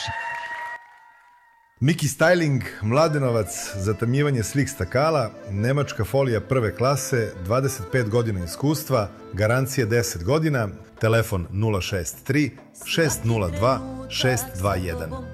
Miki Styling, Mladenovac, zatamnjivanje svih stakala, nemačka folija prve klase, 25 godina iskustva, garancija 10 godina, telefon 063 602 621.